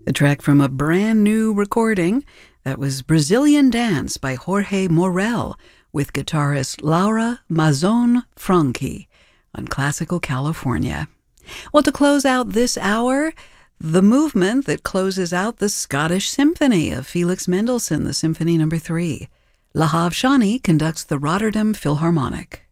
A track from a brand new recording. That was Brazilian Dance by Jorge Morel with guitarist Laura Mazzone Franchi on Classical California. Well, to close out this hour, the movement that closes out the Scottish Symphony of Felix Mendelssohn, the Symphony No. 3. Lahav Shani conducts the Rotterdam Philharmonic.